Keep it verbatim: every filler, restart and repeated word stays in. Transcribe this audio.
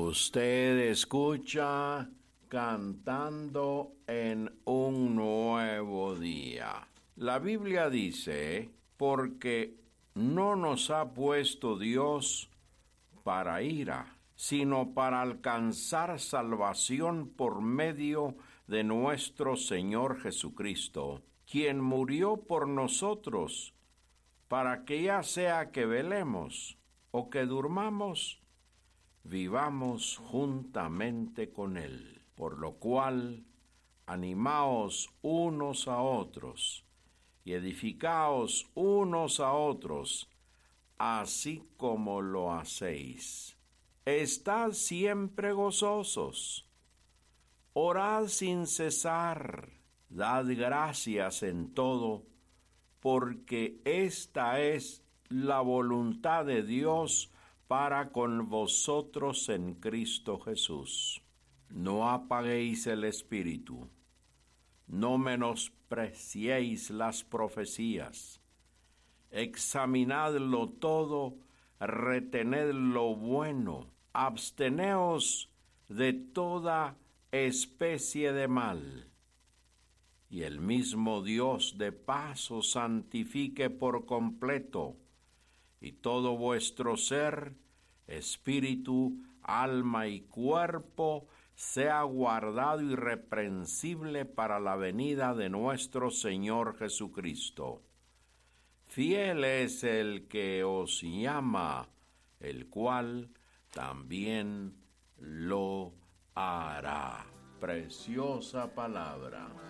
Usted escucha Cantando en un nuevo día. La Biblia dice, porque no nos ha puesto Dios para ira, sino para alcanzar salvación por medio de nuestro Señor Jesucristo, quien murió por nosotros, para que ya sea que velemos o que durmamos, vivamos juntamente con Él. Por lo cual, animaos unos a otros y edificaos unos a otros, así como lo hacéis. Estad siempre gozosos, orad sin cesar, dad gracias en todo, porque esta es la voluntad de Dios para con vosotros en Cristo Jesús. No apaguéis el espíritu, no menospreciéis las profecías, examinadlo todo, retened lo bueno, absteneos de toda especie de mal. Y el mismo Dios de paz os santifique por completo, y todo vuestro ser, espíritu, alma y cuerpo, sea guardado irreprensible para la venida de nuestro Señor Jesucristo. Fiel es el que os llama, el cual también lo hará. Preciosa palabra.